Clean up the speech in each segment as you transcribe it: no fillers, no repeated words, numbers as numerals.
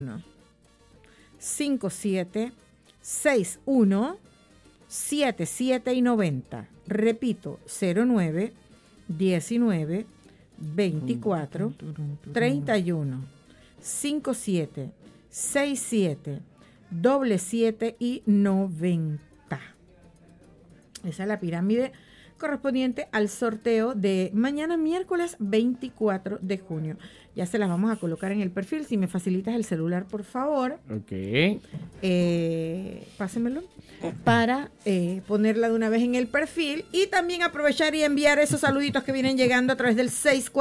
57 61 77 y 90. Repito, 09 19 24 31 57 67 77 y 90. Esa es la pirámide correspondiente al sorteo de mañana miércoles 24 de junio. Ya se las vamos a colocar en el perfil. Si me facilitas el celular, por favor. Ok. Pásemelo para ponerla de una vez en el perfil y también aprovechar y enviar esos saluditos que vienen llegando a través del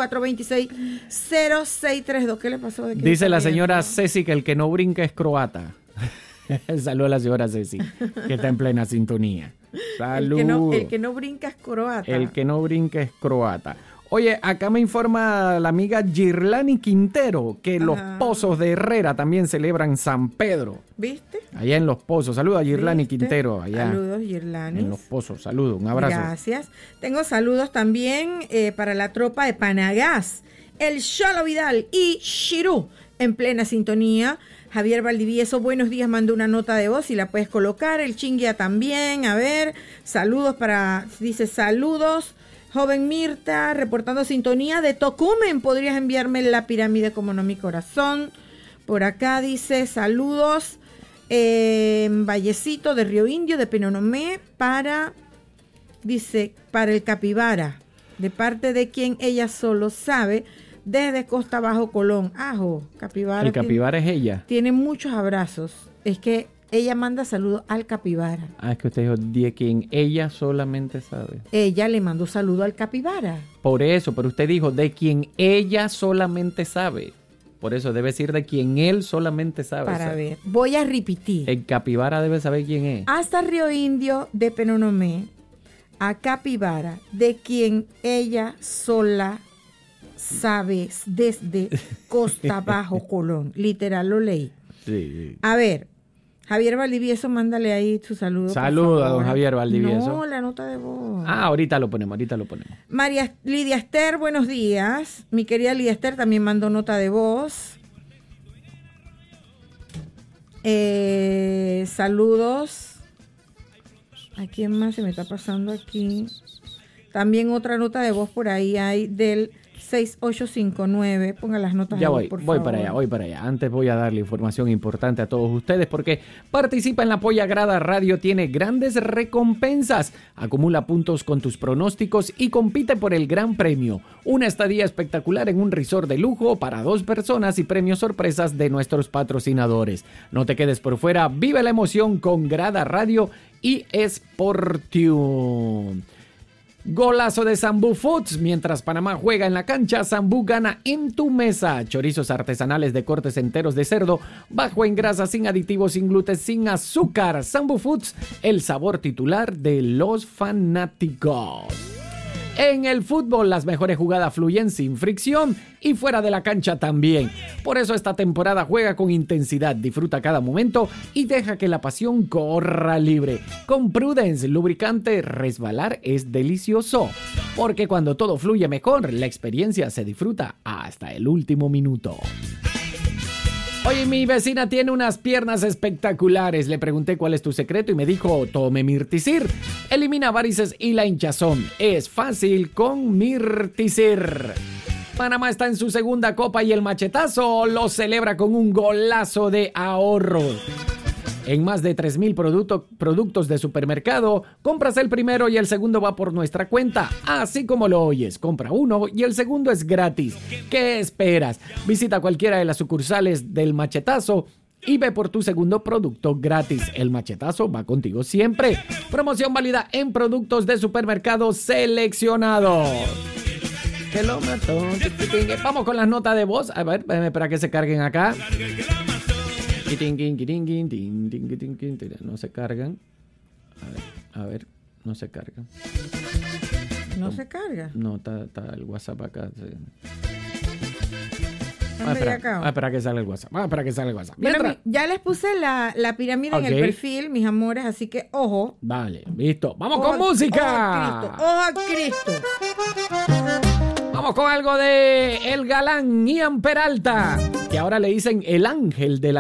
6426-0632. ¿Qué le pasó? Dice la señora Ceci que el que no brinca es croata. Saludos a la señora Ceci, que está en plena sintonía. Salud. El que no brinca es croata. El que no brinca es croata. Oye, acá me informa la amiga Girlani Quintero que los Pozos de Herrera también celebran San Pedro. ¿Viste? Allá en Los Pozos. Saludos a Girlani Quintero. Allá saludos, Girlani. En Los Pozos. Saludos, un abrazo. Gracias. Tengo saludos también para la tropa de Panagás, el Cholo Vidal y Shirú en plena sintonía. Javier Valdivieso, buenos días, mandó una nota de voz y la puedes colocar. El Chinguia también, a ver, saludos dice saludos. Joven Mirta, reportando sintonía de Tocumen, podrías enviarme la pirámide como no mi corazón. Por acá dice saludos, Vallecito de Río Indio, de Penonomé, para el Capibara, de parte de quien ella solo sabe, desde Costa Bajo Colón. Ajo, Capibara. El Capibara es ella. Tiene muchos abrazos. Es que ella manda saludos al Capibara. Ah, es que usted dijo de quien ella solamente sabe. Ella le mandó saludo al Capibara. Por eso, pero usted dijo de quien ella solamente sabe. Por eso debe decir de quien él solamente sabe. Para ver, voy a repetir. El Capibara debe saber quién es. Hasta Río Indio de Penonomé, a Capibara, de quien ella sola sabe desde Costa Bajo Colón. Literal lo leí. Sí. A ver, Javier Valdivieso, mándale ahí su saludo. Saluda a don Javier Valdivieso. No, la nota de voz. Ah, ahorita lo ponemos. María Lidia Esther, buenos días. Mi querida Lidia Esther también mandó nota de voz. Saludos. ¿A quién más se me está pasando aquí? También otra nota de voz por ahí hay del 6859, ponga las notas ya ahí, por voy favor. para allá. Antes voy a darle información importante a todos ustedes porque participa en la Polla Grada Radio, tiene grandes recompensas. Acumula puntos con tus pronósticos y compite por el gran premio. Una estadía espectacular en un resort de lujo para 2 personas y premios sorpresas de nuestros patrocinadores. No te quedes por fuera, vive la emoción con Grada Radio y Sportium. Golazo de Sambú Foods. Mientras Panamá juega en la cancha, Sambú gana en tu mesa. Chorizos artesanales de cortes enteros de cerdo, bajo en grasa, sin aditivos, sin gluten, sin azúcar. Sambú Foods, el sabor titular de los fanáticos. En el fútbol, las mejores jugadas fluyen sin fricción y fuera de la cancha también. Por eso esta temporada juega con intensidad, disfruta cada momento y deja que la pasión corra libre. Con Prudence, lubricante, resbalar es delicioso. Porque cuando todo fluye mejor, la experiencia se disfruta hasta el último minuto. Oye, mi vecina tiene unas piernas espectaculares. Le pregunté cuál es tu secreto y me dijo, tome Mirtisir. Elimina varices y la hinchazón. Es fácil con Mirtisir. Panamá está en su segunda copa y el machetazo lo celebra con un golazo de ahorro. En más de 3,000 productos de supermercado, compras el primero y el segundo va por nuestra cuenta. Así como lo oyes, compra uno y el segundo es gratis. ¿Qué esperas? Visita cualquiera de las sucursales del Machetazo y ve por tu segundo producto gratis. El Machetazo va contigo siempre. Promoción válida en productos de supermercado seleccionados. Que lo mató. Vamos con las notas de voz. A ver, para que se carguen acá. No se cargan. A ver, no se cargan. ¿No se carga? No, está el WhatsApp acá. Espera que salga el WhatsApp. Bueno, ya les puse la pirámide en el perfil, mis amores, así que ojo. Vale, listo. ¡Vamos con música! ¡Ojo a Cristo! Vamos Vamos con algo de el galán Ian Peralta, que ahora le dicen el ángel de la